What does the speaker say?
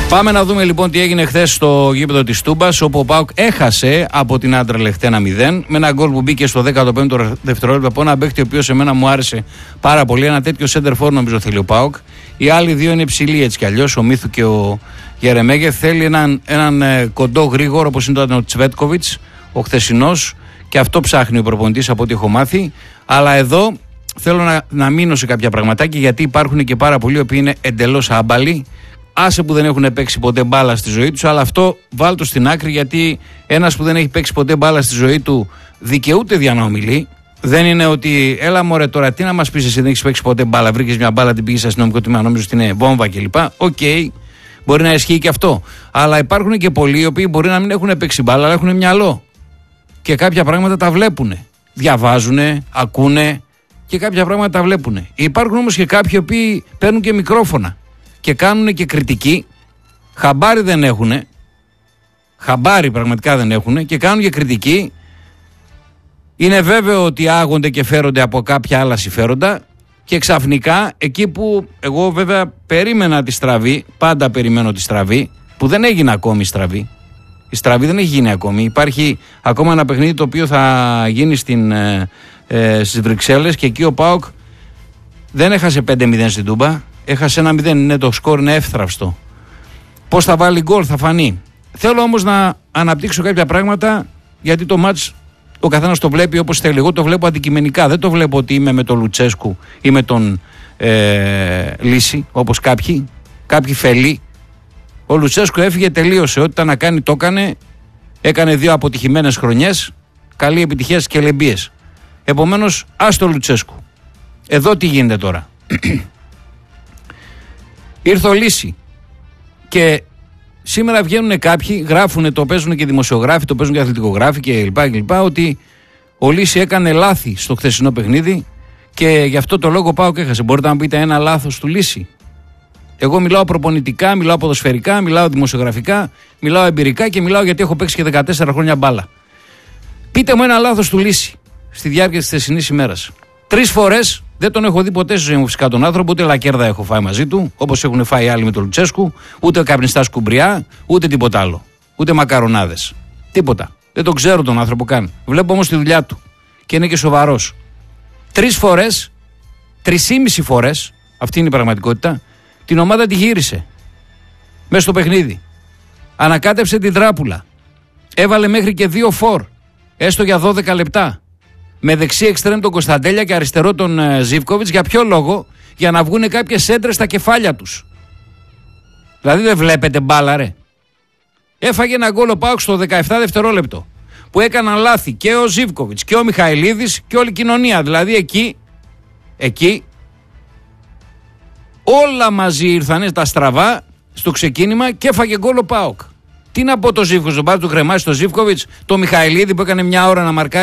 Πάμε να δούμε λοιπόν τι έγινε χθες στο γήπεδο της Τούμπας, όπου ο ΠΑΟΚ έχασε από την Άντρελεχτ 1-0 με ένα γκολ που μπήκε στο 15ο δευτερόλεπτο από ένα παίκτη ο οποίος εμένα μου άρεσε πάρα πολύ. Ένα τέτοιο center for νομίζω θέλει ο ΠΑΟΚ. Οι άλλοι δύο είναι υψηλοί έτσι κι αλλιώς, ο Μίθου και ο Γερεμέγεφ. Θέλει έναν κοντό γρήγορο όπως είναι ο Τσβέτκοβιτς, ο χθεσινός, και αυτό ψάχνει ο προπονητής από ό,τι έχω μάθει. Αλλά εδώ θέλω να μείνω σε κάποια πραγματάκια, γιατί υπάρχουν και πάρα πολλοί οι οποίοι είναι εντελώς άμπαλοι. Άσε που δεν έχουν παίξει ποτέ μπάλα στη ζωή τους, αλλά αυτό βάλτο στην άκρη, γιατί ένας που δεν έχει παίξει ποτέ μπάλα στη ζωή του δικαιούται για να ομιλεί. Δεν είναι ότι έλα μωρέ τώρα τι να μας πεις, εσύ δεν έχεις παίξει ποτέ μπάλα, βρήκες μια μπάλα, την πήγες στο αστυνομικό τμήμα, νόμιζες ότι είναι βόμβα κλπ. Οκ, μπορεί να ισχύει και αυτό. Αλλά υπάρχουν και πολλοί οι οποίοι μπορεί να μην έχουν παίξει μπάλα, αλλά έχουν μυαλό. Και κάποια πράγματα τα βλέπουν. Διαβάζουν, ακούνε και κάποια πράγματα τα βλέπουν. Υπάρχουν όμως και κάποιοι οι οποίοι παίρνουν και μικρόφωνα και κάνουν και κριτική. Χαμπάρι δεν έχουνε. Χαμπάρι πραγματικά δεν έχουνε και κάνουν και κριτική. Είναι βέβαιο ότι άγονται και φέρονται από κάποια άλλα συμφέροντα και ξαφνικά εκεί που εγώ βέβαια περίμενα τη στραβή, πάντα περιμένω τη στραβή, που δεν έγινε ακόμη στραβή. Η στραβή δεν έχει γίνει ακόμη. Υπάρχει ακόμα ένα παιχνίδι το οποίο θα γίνει στις Βρυξέλλες και εκεί ο ΠΑΟΚ δεν έχασε 5-0 στην Τούμπα. Έχασε 1-0, είναι το σκορ, είναι εύθραυστο. Πώς θα βάλει γκολ θα φανεί. Θέλω όμως να αναπτύξω κάποια πράγματα, γιατί το μάτς ο καθένας το βλέπει όπως θέλει. Εγώ το βλέπω αντικειμενικά. Δεν το βλέπω ότι είμαι με τον Λουτσέσκου ή με τον Λύση, όπως κάποιοι φελοί. Ο Λουτσέσκου έφυγε, τελείωσε. Ό,τι ήταν να κάνει το έκανε. Έκανε 2 αποτυχημένες χρονιές. Καλή επιτυχία στις κελεμπίες. Επομένως, ας το Λουτσέσκου. Εδώ τι γίνεται τώρα. Ήρθε ο Λύση και σήμερα βγαίνουν κάποιοι, γράφουν, το παίζουν και δημοσιογράφοι, το παίζουν και αθλητικογράφοι και κλπ, ότι ο Λύση έκανε λάθη στο χθεσινό παιχνίδι και γι' αυτό το λόγο πάω και έχασε. Μπορείτε να πείτε ένα λάθος του Λύση? Εγώ μιλάω προπονητικά, μιλάω ποδοσφαιρικά, μιλάω δημοσιογραφικά, μιλάω εμπειρικά και μιλάω γιατί έχω παίξει και 14 χρόνια μπάλα. Πείτε μου ένα λάθος του Λύση στη διάρκεια της χθεσινής ημέρας. 3 φορές δεν τον έχω δει ποτέ στη ζωή μου φυσικά τον άνθρωπο, ούτε λακέρδα έχω φάει μαζί του, όπως έχουν φάει άλλοι με τον Λουτσέσκου, ούτε καπνιστά σκουμπριά, ούτε τίποτα άλλο. Ούτε μακαρονάδες. Τίποτα. Δεν τον ξέρω τον άνθρωπο καν. Βλέπω όμως τη δουλειά του και είναι και σοβαρός. 3 φορές, 3,5 φορές, αυτή είναι η πραγματικότητα, την ομάδα τη γύρισε μέσα στο παιχνίδι. Ανακάτεψε την τράπουλα. Έβαλε μέχρι και 2 φορ, έστω για 12 λεπτά. Με δεξί εξτρέμ τον Κωνσταντέλια και αριστερό τον Ζίβκοβιτς. Για ποιο λόγο? Για να βγουν κάποιες έντρες στα κεφάλια τους. Δηλαδή δεν βλέπετε μπάλα ρε? Έφαγε ένα γκολ ο ΠΑΟΚ στο 17 δευτερόλεπτο που έκαναν λάθη και ο Ζίβκοβιτς και ο Μιχαηλίδης και όλη η κοινωνία. Δηλαδή εκεί όλα μαζί ήρθανε τα στραβά στο ξεκίνημα και έφαγε γκολ ο ΠΑΟΚ. Τι να πω το Ζίβκοβιτς, τον πάρει του κρεμάσει το Ζίβκοβιτς, το Μιχαηλίδη που έκανε μια ώρα να μαρκάρει